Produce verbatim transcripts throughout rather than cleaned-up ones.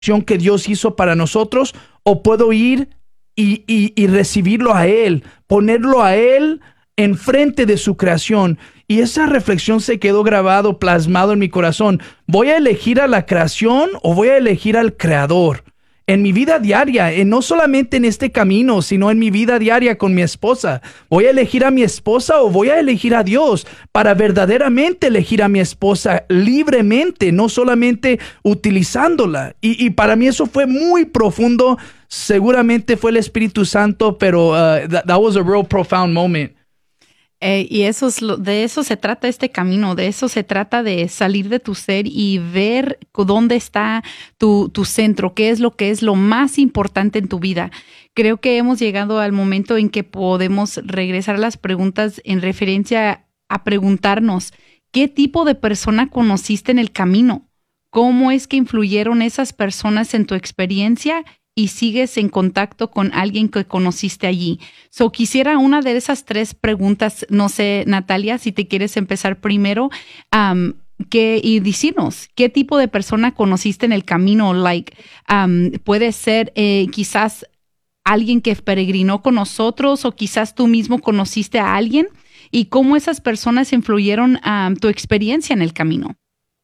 que Dios hizo para nosotros, o puedo ir y, y, y recibirlo a Él, ponerlo a Él enfrente de su creación. Y esa reflexión se quedó grabado, plasmado en mi corazón. ¿Voy a elegir a la creación o voy a elegir al Creador? En mi vida diaria, en no solamente en este camino, sino en mi vida diaria con mi esposa. ¿Voy a elegir a mi esposa o voy a elegir a Dios para verdaderamente elegir a mi esposa libremente, no solamente utilizándola? Y, y para mí eso fue muy profundo. Seguramente fue el Espíritu Santo, pero uh, that, that was a real profound moment. Eh, y eso es lo, de eso se trata este camino, de eso se trata de salir de tu ser y ver dónde está tu, tu centro, qué es lo que es lo más importante en tu vida. Creo que hemos llegado al momento en que podemos regresar a las preguntas en referencia a preguntarnos, ¿qué tipo de persona conociste en el camino? ¿Cómo es que influyeron esas personas en tu experiencia? Y sigues en contacto con alguien que conociste allí. So, quisiera una de esas tres preguntas, no sé, Natalia, si te quieres empezar primero, um, que, y decirnos, ¿qué tipo de persona conociste en el camino? Like, um, puede ser eh, quizás alguien que peregrinó con nosotros o quizás tú mismo conociste a alguien y cómo esas personas influyeron um, tu experiencia en el camino.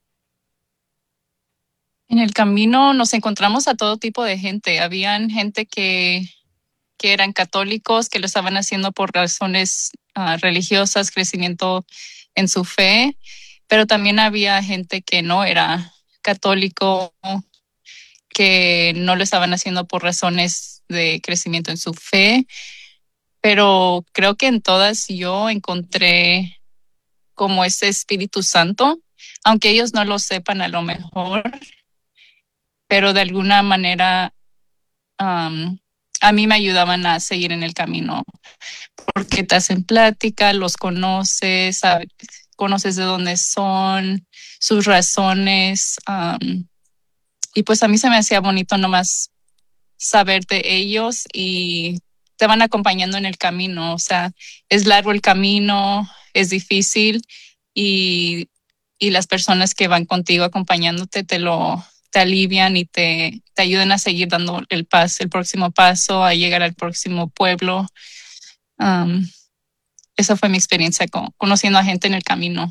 En el camino nos encontramos a todo tipo de gente. Habían gente que, que eran católicos, que lo estaban haciendo por razones uh, religiosas, crecimiento en su fe, pero también había gente que no era católico, que no lo estaban haciendo por razones de crecimiento en su fe, pero creo que en todas yo encontré como ese Espíritu Santo, aunque ellos no lo sepan a lo mejor, pero de alguna manera um, a mí me ayudaban a seguir en el camino, porque te hacen plática, los conoces, sabes, conoces de dónde son, sus razones, um, y pues a mí se me hacía bonito nomás saber de ellos y te van acompañando en el camino. O sea, es largo el camino, es difícil y, y las personas que van contigo acompañándote te lo te alivian y te, te ayudan a seguir dando el paso, el próximo paso, a llegar al próximo pueblo. Um, esa fue mi experiencia con, conociendo a gente en el camino.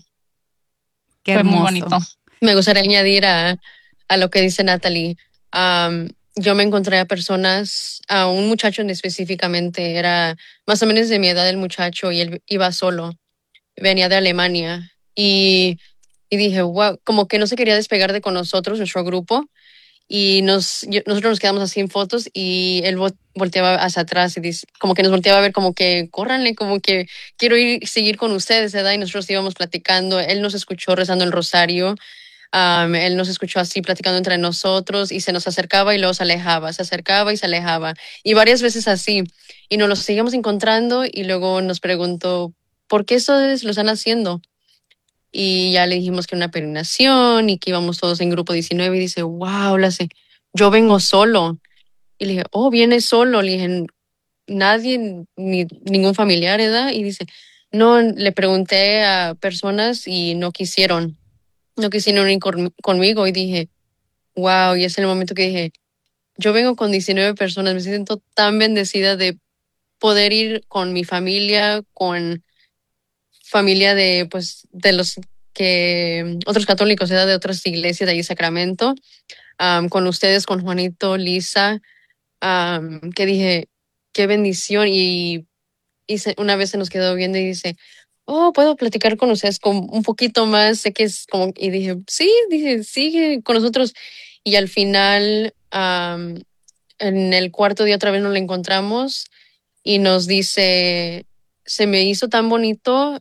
Qué fue hermoso. muy bonito. Me gustaría añadir a, a lo que dice Natalie. Um, yo me encontré a personas, a un muchacho en específicamente, era más o menos de mi edad el muchacho y él iba solo, venía de Alemania y Y dije, wow, como que no se quería despegar de con nosotros, nuestro grupo. Y nos, yo, nosotros nos quedamos así en fotos y él vo- volteaba hacia atrás y dice, como que nos volteaba a ver como que, córranle, como que quiero ir seguir con ustedes, ¿verdad? Y nosotros íbamos platicando. Él nos escuchó rezando el rosario. Um, él nos escuchó así platicando entre nosotros y se nos acercaba y luego se alejaba, se acercaba y se alejaba. Y varias veces así. Y nos lo seguíamos encontrando y luego nos preguntó, ¿por qué ustedes lo están haciendo? Y ya le dijimos que era una peregrinación y que íbamos todos en grupo diecinueve y dice, wow, la sé, yo vengo solo. Y le dije, oh, vienes solo. Le dije, nadie, ni ningún familiar, ¿verdad? Y dice, no, le pregunté a personas y no quisieron, no quisieron ir con- conmigo. Y dije, wow, y es el momento que dije, yo vengo con diecinueve personas, me siento tan bendecida de poder ir con mi familia, con familia de, pues, de los que, otros católicos, ¿verdad? De otras iglesias de ahí, Sacramento, um, con ustedes, con Juanito, Lisa, um, que dije, qué bendición. Y, y se, una vez se nos quedó viendo y dice, oh, puedo platicar con ustedes con un poquito más, sé que es como, y dije, sí, dije, sigue con nosotros. Y al final, um, en el cuarto día otra vez nos la encontramos y nos dice, se me hizo tan bonito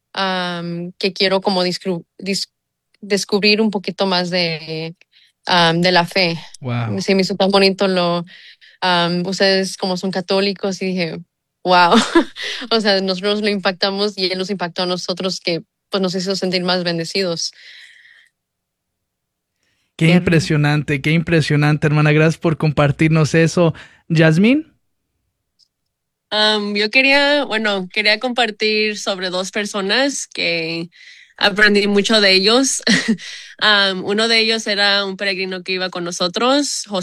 um, que quiero como discru- dis- descubrir un poquito más de, um, de la fe. Wow. Se me hizo tan bonito lo, um, ustedes como son católicos y dije, wow, o sea, nosotros lo impactamos y él nos impactó a nosotros que pues nos hizo sentir más bendecidos. Qué impresionante, qué impresionante, hermana. Gracias por compartirnos eso. Yasmín. Um, yo quería, bueno, quería compartir sobre dos personas que aprendí mucho de ellos. um, uno de ellos era un peregrino que iba con nosotros,